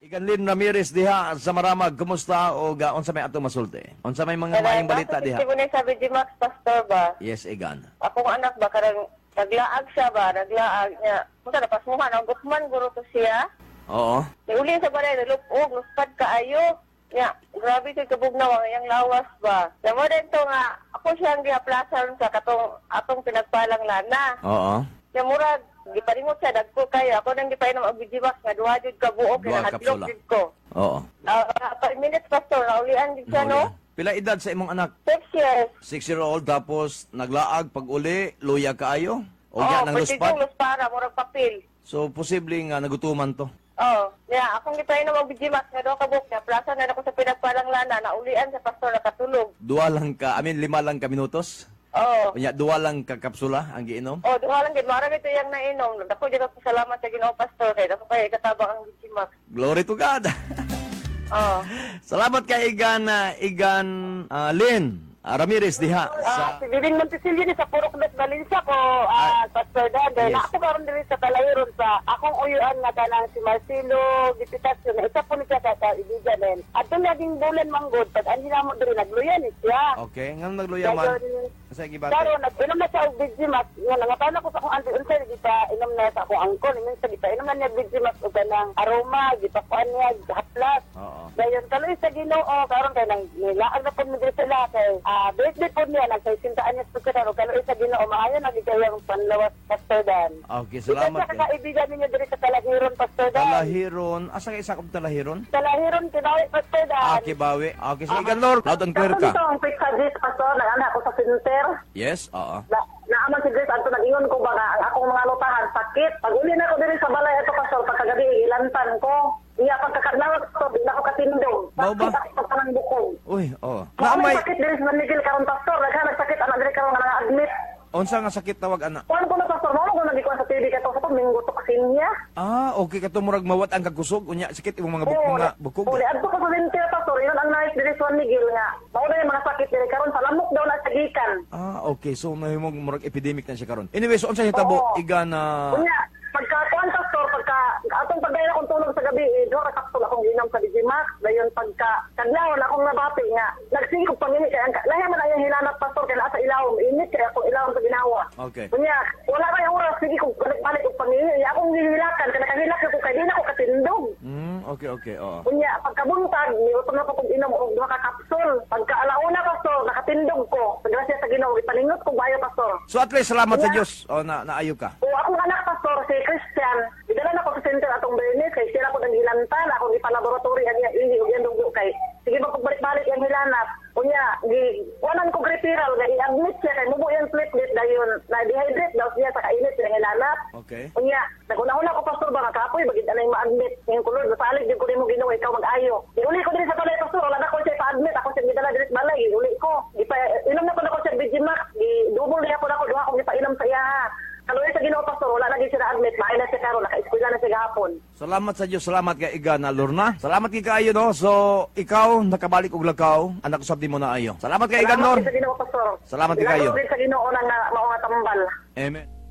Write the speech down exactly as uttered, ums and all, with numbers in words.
Iganlin Ramirez diha sa Maramag, kumusta o ga unsa may ato masulti? Unsa may mga maayong balita diha? Kasi sabi di Max Pastor ba? Yes, Igan. Akong anak ba karang naglaag siya ba? Naglaag niya. Punta na pasmuhan ang gusman guro to siya. Oo. Uli sa balay nalupog, luspad kaayo. Ya, grabe kay kabugnaw ang iyang lawas ba. Namo din to nga ako siyang giaplasan sa katong atong pinagpalang lana. Oo. Ya murag gipalimot siya dagko kayo. Ako nang gipainom og bijiwas nga duha jud ka buok Duha nga hadlok kapsula. jud ko. Oo. Ah, five minutes pastor, naulian jud siya no? Pila edad sa imong anak? Six years. Six-year-old tapos naglaag pag uli, luya kaayo? O Oh, yan ang pwede luspad? kong luspara, murag papel. So, posible nga nagutuman to. Oh, yeah, akong gipainom og bijiwas nga duha ka buok nga plaza na ako sa pinagpalang lana, naulian sa pastor nakatulog. Duwa lang ka, I mean, lima lang ka minutos? Oh. Kunya, duwa lang ka kapsula ang giinom? Oh, duha lang gid mara ito yang nainom. Dako jud ako salamat sa Ginoo pastor kay dako kay katabang ang bijiwas. Glory to God! Oh. Salamat kay Igan, uh, Igan uh, Lynn uh, Ramirez diha Ah, sa... si Bibing Montesilio ni sa Purok Net Valencia ko, ah, Pastor Dan. Dahil Yes. ako karon diri sa Talahiron sa akong uyuan nga kanang si Marcelo Gipitasyo na isa po ni siya sa kaibigan din. At doon naging bulan manggod, pag anhin mo diri nagluyan ni siya. Okay, nga nagluya man. Dayon, Sa gibate. Pero nag-inom na siya og Bijimas. Nga nangapan ako sa akong auntie unsay di pa inom na sa akong angkol. Minsan di pa inom na niya Bijimas og kanang aroma, di pa kuan niya haplas. Oo. Dayon kaloy sa Ginoo karon kay nang nilaag na pud mi diri sila kay ah birthday pud niya nagsasintaan niya pud karon kaloy sa Ginoo maayo na gikayang panlawas Pastor Dan. Okay, Salamat salamat. sa kaibigan ninyo diri sa Talahiron Pastor Dan. Talahiron. Asa kay isa kong Talahiron? Talahiron kinawi Pastor Dan. Ah, Kibawi. Okay, sige Igan Lord. Loud and clear ka. Ito ang quick service Pastor, nag-anak ko sa center. Yes, oo. Na, naaman si Grace Anto nag-ingon ko ba nga ang akong mga lutahan sakit. Pag uli na ko diri sa balay ito pastor pagkagabi ilantan ko. Iya pagkakadlawat ko di na ko katindog. Bao ba? Sakit ako ng bukong. Uy, oo. Naamay Naamay. sakit diri sa San Miguel karon pastor, naghanag sakit ana diri karon nga admit. Unsa nga sakit tawag ana? Kuan ko na pastor, mo ko nagikuan sa T V kato sa minggo toksin niya. Ah, okay ka murag mawat ang kakusog unya sakit imong mga buk mga bukog. Uli adto ko sa center pastor, inon ang nais diri sa San Miguel nga. Mao na yung mga sakit diri karon sa lamok daw na sa gikan. Ah, okay. So mahimong murag epidemic na siya karon. Anyway, so unsa hitabo Oo. Igan na Kunya, pagka kuan pastor, pagka atong pagdaya akong tulog sa gabi, eh, duha ka kapsul akong ginom sa Digimax, dayon pagka kadlawon akong nabati nga, nagsigog pangini kay ang lahi man ayang hilanat pastor kay naa sa ilawom, init kay akong ilawom sa ginawa. Okay. Kunya, wala kay oras sige kog balik-balik og pangini, iya akong gihilakan kay nakahilak ko kay di na ko katindog. Hmm, okay, okay. Oo. Kunya, pagkabuntag, niutom na ko kong inom og duha ka kapsul. Pagka alauna pastor, nakatindog ko. Sa grasya sa Ginoo, ipaningot ko bayo pastor. So at least salamat sa Dios. O na naayo ka. O akong anak pastor si Christian, idala na ko sa center atong Bernes kay sila ko nang hilantan, akong ipalaboratory ang iya ihi ug iyang dugo kay sige ba kog balik-balik yang hilanat. Unya, gi wanan ko referral nga i-admit siya kay mubo yung platelet dayon na dehydrate daw siya sa kainit sa hilanat. Okay. Unya, naguna-una ko pastor ba nga kapoy bagid anay ma-admit. Ngayon kulod nasalig din ko nimo Ginoo ikaw mag-ayo. Iuli ko diri sa balay pastor, wala na ko siya pa-admit, ako siya gidala diri sa balay, iuli ko. Di pa inom na ko na ko siya Bijimax, di double niya ko na ko duha ko gipainom sa iya. Kaloy sa Ginoo pastor, wala na gid siya admit, maay na siya karon, naka-eskwela na siya gahapon. Salamat sa Dios, salamat kay Igan na Lorna. Salamat kay kaayo no. So ikaw nakabalik og lakaw, anak usab nimo na ayo. Salamat kay Igan Lord. Salamat sa Ginoo pastor. Salamat kay kayo. Salamat sa Ginoo nang mao nga tambal. Amen.